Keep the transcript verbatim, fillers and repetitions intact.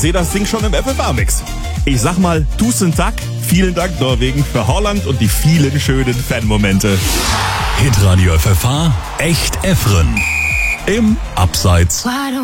sehe das Ding schon im F F A-Mix. Ich sag mal, tusen Dank, vielen Dank Norwegen für Holland und die vielen schönen Fanmomente. Hitradio F F H, echt Effren. Im Abseits.